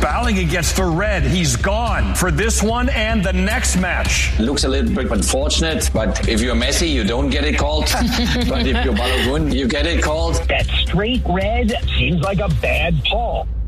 fouling, he gets the red. He's gone for this one and the next match. Looks a little bit unfortunate, but if you're Messi, you don't get it called. But if you're Balogun, you get it called. That straight red seems like a bad call.